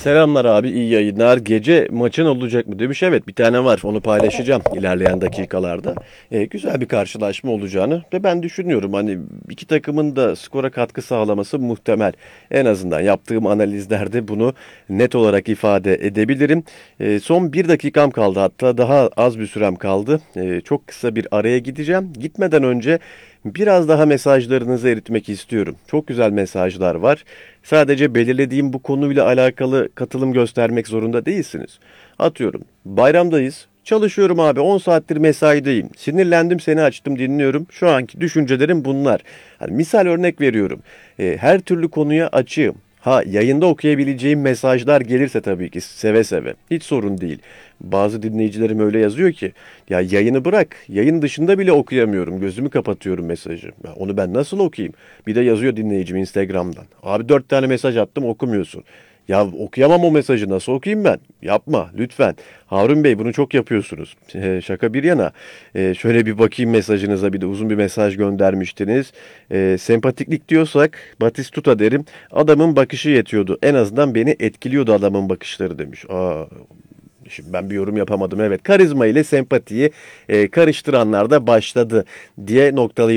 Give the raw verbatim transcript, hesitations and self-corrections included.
Selamlar abi, iyi yayınlar. Gece maçın olacak mı demiş. Evet, bir tane var. Onu paylaşacağım ilerleyen dakikalarda. Ee, güzel bir karşılaşma olacağını ve ben düşünüyorum hani iki takımın da skora katkı sağlaması muhtemel. En azından yaptığım analizlerde bunu net olarak ifade edebilirim. Ee, son bir dakikam kaldı, hatta daha az bir sürem kaldı. Ee, çok kısa bir araya gideceğim. Gitmeden önce biraz daha mesajlarınızı eritmek istiyorum. Çok güzel mesajlar var. Sadece belirlediğim bu konuyla alakalı katılım göstermek zorunda değilsiniz. Atıyorum, bayramdayız. Çalışıyorum abi, on saattir mesaideyim. Sinirlendim, seni açtım, dinliyorum. Şu anki düşüncelerim bunlar. Hani misal örnek veriyorum. E, her türlü konuya açığım. Ha, yayında okuyabileceğim mesajlar gelirse tabii ki seve seve. Hiç sorun değil. Bazı dinleyicilerim öyle yazıyor ki ya yayını bırak, yayın dışında bile okuyamıyorum. Gözümü kapatıyorum mesajı. Ya onu ben nasıl okuyayım? Bir de yazıyor dinleyicim Instagram'dan. Abi dört tane mesaj attım, okumuyorsun. Ya okuyamam o mesajı, nasıl okuyayım ben? Yapma lütfen. Harun Bey, bunu çok yapıyorsunuz. Ee, şaka bir yana. Ee, şöyle bir bakayım mesajınıza, bir de uzun bir mesaj göndermiştiniz. Ee, sempatiklik diyorsak Batistuta derim. Adamın bakışı yetiyordu. En azından beni etkiliyordu adamın bakışları demiş. Aa, şimdi ben bir yorum yapamadım. Evet, karizma ile sempatiyi e, karıştıranlar da başladı diye noktalayayım.